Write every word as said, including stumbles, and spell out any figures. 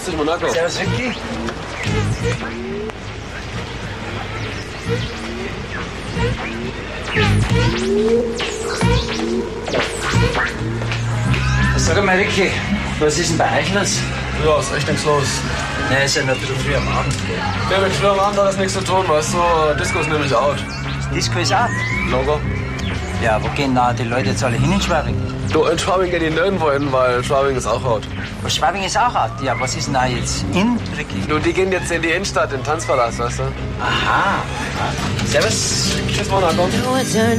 dich, Monaco. Servus, Ricky. Sag mal, Ricky, was ist denn bei euch los? Ja, ist echt nichts los. Ja, ist ja noch ein bisschen früh am Abend. Ja, mit früh am Abend hat das nichts zu tun, weißt du, Disco ist nämlich out. Disco ist out. Logo. Ja, wo gehen da die Leute jetzt alle hin in Schwabing? Du, in Schwabing geht die nirgendwo hin, weil Schwabing ist auch out. Aber Schwabing ist auch out. Ja, was ist denn da jetzt in, Ricky? Du, die gehen jetzt in die Innenstadt, in den Tanzpalast, weißt du? Aha. Servus. Tschüss, Monaco.